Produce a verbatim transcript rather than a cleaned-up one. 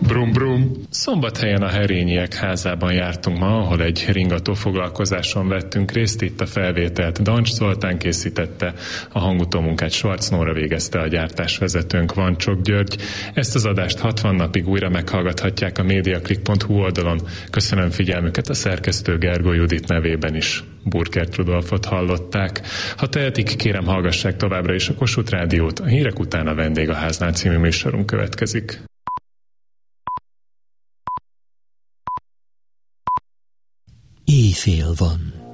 Brum brum. Szombathelyen a Herényiek házában jártunk ma, ahol egy ringató foglalkozáson vettünk részt. Itt a felvételt Dancs Zoltán készítette, a hangutómunkát Schwarz Nóra végezte, a gyártásvezetőnk Vancsok György. Ezt az adást hatvan napig újra meghallgathatják a mediaclick pont hu oldalon. Köszönöm figyelmüket a szerkesztő Gergó Judit nevében is. Burkert Rudolfot hallották. Ha tehetik, kérem hallgassák továbbra is a Kossuth Rádiót. A hírek után a Vendégháznál című műsorunk következik. Éjfél van.